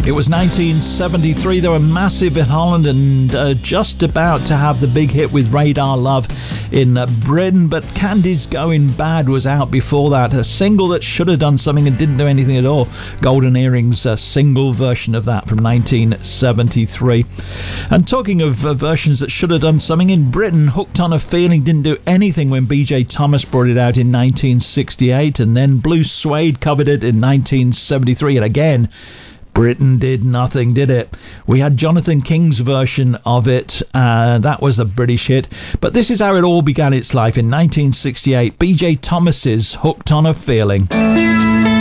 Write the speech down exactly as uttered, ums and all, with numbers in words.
It was nineteen seventy-three. They were massive in Holland and uh, just about to have the big hit with Radar Love in uh, Britain, but Candy's Going Bad was out before that, a single that should have done something and didn't do anything at all. Golden Earrings, a single version of that from nineteen seventy-three. And talking of uh, versions that should have done something, in Britain, Hooked on a Feeling didn't do anything when B J Thomas brought it out in nineteen sixty-eight, and then Blue Suede covered it in nineteen seventy-three, and again, Britain did nothing, did it? We had Jonathan King's version of it, uh, that was a British hit, but this is how it all began its life in nineteen sixty-eight, B J Thomas's Hooked on a Feeling.